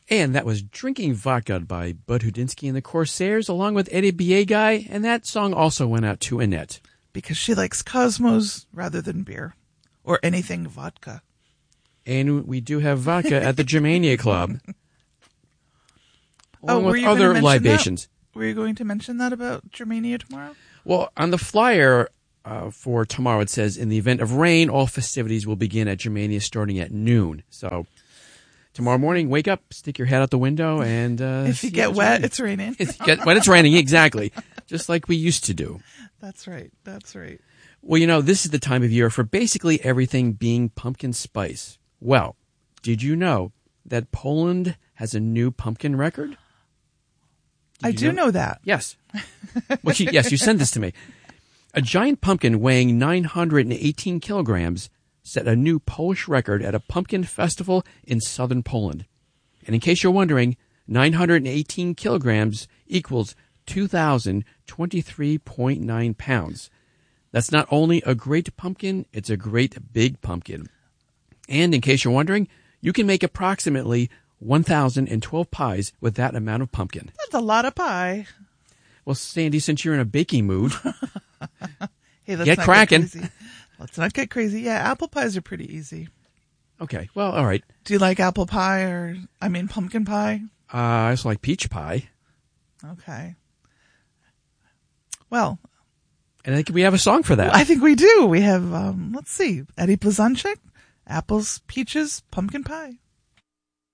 And that was Drinking Vodka by Bud Hudinsky and the Corsairs, along with Eddie Biegai, and that song also went out to Annette. Because she likes Cosmos rather than beer. Or anything vodka. And we do have vodka at the Germania Club. Along were with you other gonna mention libations. Were you going to mention that about Germania tomorrow? Well, on the flyer for tomorrow, it says, in the event of rain, all festivities will begin at Germania starting at noon. So tomorrow morning, wake up, stick your head out the window, and if you get wet, it's raining. When it's raining, exactly. Just like we used to do. That's right. That's right. Well, this is the time of year for basically everything being pumpkin spice. Well, did you know that Poland has a new pumpkin record? I do know that. Yes. Well, yes, you sent this to me. A giant pumpkin weighing 918 kilograms set a new Polish record at a pumpkin festival in southern Poland. And in case you're wondering, 918 kilograms equals 2,023.9 pounds. That's not only a great pumpkin, it's a great big pumpkin. And in case you're wondering, you can make approximately 1,012 pies with that amount of pumpkin. That's a lot of pie. Well, Sandy, since you're in a baking mood, hey, let's get not cracking. Get crazy. Let's not get crazy. Yeah, apple pies are pretty easy. Okay, well, all right. Do you like apple pie pumpkin pie? I also like peach pie. Okay. Well. And I think we have a song for that. I think we do. We have, let's see, Eddie Blazonczyk, apples, peaches, pumpkin pie.